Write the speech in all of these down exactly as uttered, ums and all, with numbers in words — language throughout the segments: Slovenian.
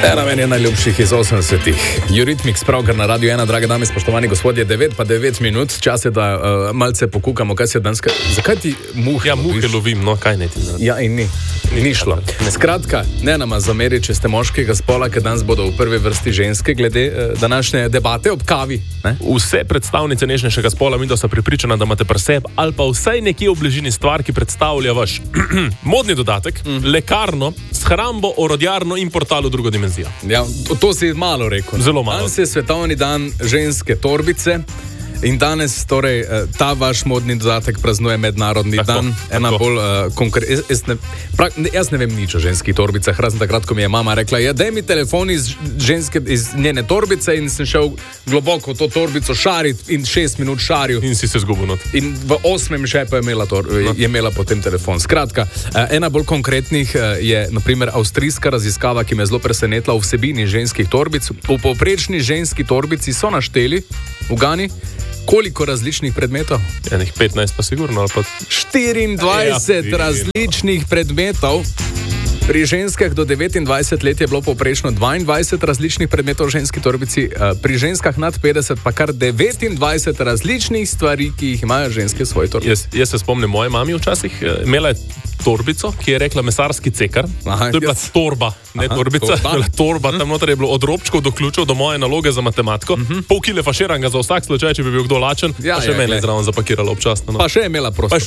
Ena meni je najljubših iz osemdesetih. Eurythmics, pravkar na Radio ena, drage dame, spoštovani gospodje, devet pa devet minut. Čas je, da uh, malce pokukamo, kaj se danes... Zakaj ti muhe Ja, muhe loviš? lovim, no, kaj ne ti naredim? Ja, in ni. Ni šlo. Skratka, ne nama zameri, če ste moškega spola, ker danes bodo v prvi vrsti ženske, glede uh, današnje debate ob kavi. Ne? Vse predstavnice nežnejšega spola mi da so prepričane, da imate pri sebi ali pa vsaj nekje v bližini stvar, ki predstavlja vaš modni dodatek, mm. lekarno, shrambo, orodjarno in portal v drugo dimenzijo. Ja, to, to si malo rekel. Zelo malo. Danes je svetovni dan ženske torbice. In danes, torej, ta vaš modni dodatek praznuje mednarodni tako, dan. Ena tako. bolj uh, konkretna. Jaz, jaz ne vem nič o ženskih torbicah, razen takrat, ko mi je mama rekla, ja, daj mi telefon iz, ženske, iz njene torbice, in sem šel globoko v to torbico šariti in šest minut šaril. In si se zgubil not. In v osmem žepu je imela, tor, no. je imela potem telefon. Skratka, ena bolj konkretnih je, naprimer, avstrijska raziskava, ki me zelo presenetila v vsebini ženskih torbic. V povprečni ženski torbici so našteli, ugani, koliko različnih predmetov? Enih petnajst pa sigurno, ali pa... štiriindvajset ja, različnih predmetov. Pri ženskah do devetindvajset let je bilo povprečno dvaindvajset različnih predmetov v ženski torbici, pri ženskah nad petdeset pa kar devetindvajset različnih stvari, ki jih imajo ženske v svoji torbici. Jaz, jaz se spomnim moje mami včasih, imela je torbico, ki je rekla mesarski cekar. Aha, to je bila jaz... torba, ne Aha, torbica, torba, torba hm. Tam noter je bilo od robčkov do ključev do moje naloge za matematiko, hm. pol kile faširanga za vsak slučaj, če bi bil kdo lačen, ja, pa še ja, mene je zraven zapakirala občasno. No. Pa še je imela prostor.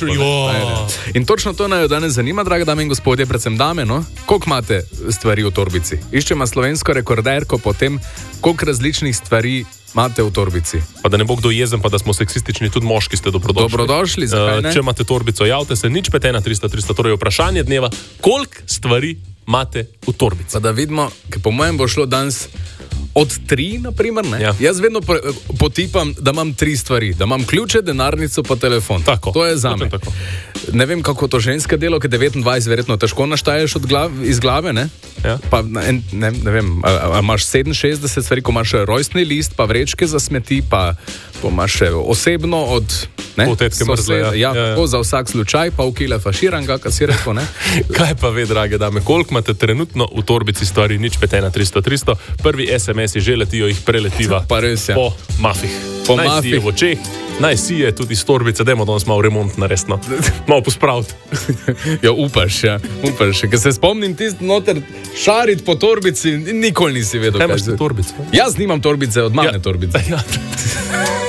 In točno to naj jo danes zanima, drage dame in gospodje, predvsem dame, no? Koliko imate stvari v torbici? Iščemo slovensko rekorderko po tem, koliko različnih stvari imate v torbici. Pa da ne bo kdo jezen, pa da smo seksistični, tudi moški ste dobrodošli. Dobrodošli, zakaj ne? Če imate torbico, javite se, nič pet ena tristo tristo, torej vprašanje dneva, koliko stvari imate v torbici. Pa da vidimo, ker po mojem bo šlo danes od tri, naprimer, ne? Ja. Jaz vedno potipam, da imam tri stvari. Da imam ključe, denarnico pa telefon. Tako. To je zame. Tako. Ne vem, kako to ženske delo, ker devetindvajset verjetno težko naštaješ od glav, iz glave, ne? Ja. Pa ne, ne, ne vem, a, a imaš sedeminšestdeset stvari, ko imaš rojstni list, pa vrečke za smeti, pa, pa imaš osebno od... Ne? Potetke mrzle, ja. Ja, ja, ja. Za vsak slučaj, pa v kile faširanga, kar si rekel, ne? Kaj pa ve, drage dame, koliko imate trenutno v torbici stvari, nič pet ena tristo tristo, prvi es em esi že letijo, jih preletiva pa res, ja. po mafih. Po naj mafih. Si je v očeh, naj si je tudi iz torbice, dajmo danes malo remont narediti, no. Malo pospraviti. Ja, upaš, ja, upaš. Ker se spomnim tist noter šarit po torbici, nikoli nisi vedel. Kaj imaš te torbice? Jaz nimam torbice, od mame Ja. torbice. Ja.